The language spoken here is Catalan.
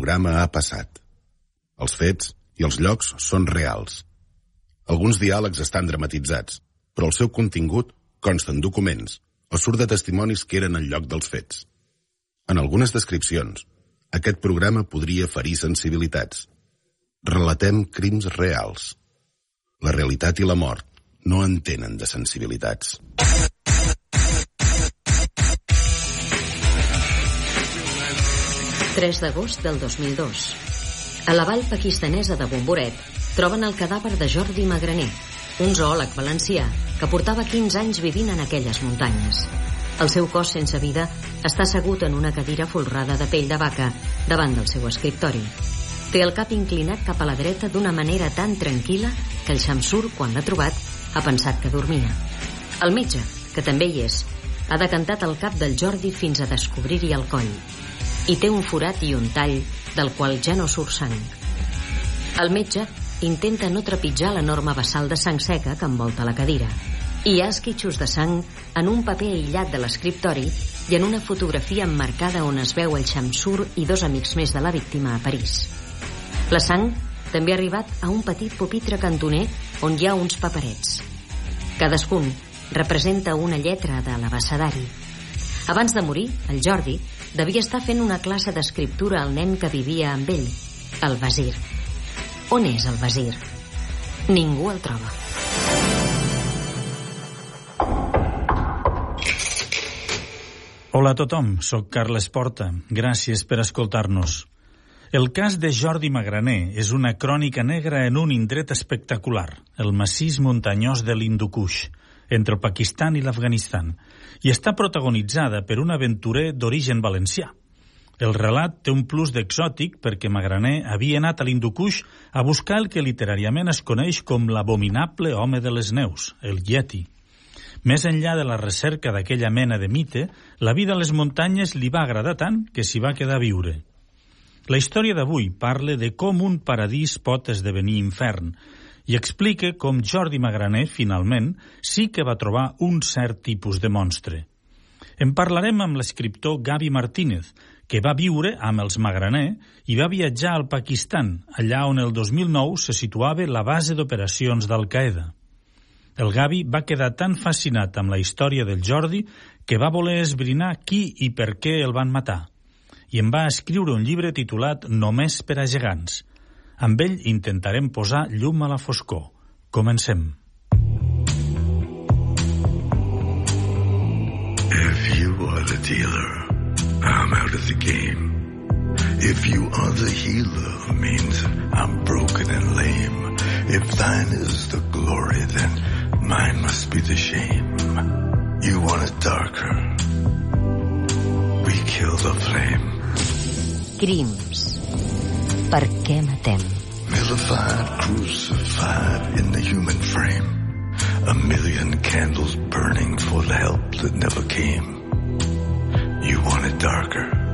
programa ha passat. Els fets i els llocs són reals. Alguns diàlegs estan dramatitzats, però el seu contingut consta en documents o surt de testimonis que eren al lloc dels fets. En algunes descripcions, aquest programa podria ferir sensibilitats. Relatem crims reals. La realitat i la mort no entenen de sensibilitats. ...3 d'agost del 2002. A la vall pakistanesa de Bomboret troben el cadàver de Jordi Magraner, un zoòleg valencià que portava 15 anys vivint en aquelles muntanyes. El seu cos sense vida està assegut en una cadira folrada de pell de vaca davant del seu escriptori. Té el cap inclinat cap a la dreta d'una manera tan tranquil·la que el Shamsur, quan l'ha trobat, ha pensat que dormia. El metge, que també hi és, ha decantat el cap del Jordi fins a descobrir-hi el coll. I té un forat i un tall del qual ja no surt sang. El metge intenta no trepitjar l'enorme vessal de sang seca que envolta la cadira. Hi ha esquitxos de sang en un paper aïllat de l'escriptori i en una fotografia emmarcada on es veu el Shamsur i 2 amics més de la víctima a París. La sang també ha arribat a un petit pupitre cantoner on hi ha uns paperets. Cadascun representa una lletra de l'abecedari. Abans de morir, el Jordi devia estar fent una classe d'escriptura al nen que vivia amb ell, el Basir. On és el Basir? Ningú el troba. Hola a tothom, soc Carles Porta. Gràcies per escoltar-nos. El cas de Jordi Magraner és una crònica negra en un indret espectacular, el massís muntanyós de l'Hindu-Kush, entre el Pakistan i l'Afganistan, i està protagonitzada per un aventurer d'origen valencià. El relat té un plus d'exòtic perquè Magraner havia anat a l'Hindu-Kush a buscar el que literàriament es coneix com l'abominable home de les neus, el Yeti. Més enllà de la recerca d'aquella mena de mite, la vida a les muntanyes li va agradar tant que s'hi va quedar a viure. La història d'avui parla de com un paradís pot esdevenir infern i explica com Jordi Magraner, finalment, sí que va trobar un cert tipus de monstre. En parlarem amb l'escriptor Gavi Martínez, que va viure amb els Magraner i va viatjar al Pakistan, allà on el 2009 se situava la base d'operacions d'Al-Qaeda. El Gavi va quedar tan fascinat amb la història del Jordi que va voler esbrinar qui i per què el van matar. I en va escriure un llibre titulat Només per a gegants. Amb ell intentarem posar llum a la foscor. Comencem. If you are the dealer, I'm out of the game. If you are the healer, means I'm broken and lame. If thine is the glory, then mine must be the shame. You want it darker, we kill the flame. Crims. Per què matem? Vilified, crucified in the human frame. A million candles burning for the help that never came. You want it darker,